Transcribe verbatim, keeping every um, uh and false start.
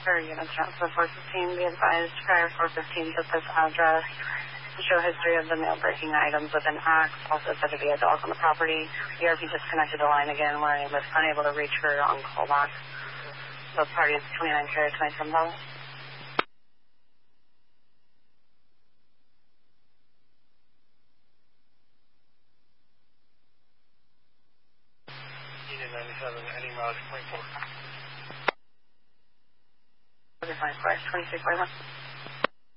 For units transfer four fifteen, be advised prior four fifteen at this address. Show history of the mail breaking items with an axe. Also said to be a dog on the property. E R P disconnected the line again. We're unable to reach her on callback. Both parties twenty-nine carrier twenty-seven dollars. Union ninety-seven, any mileage point four. Okay, fine. twenty-six forty-one.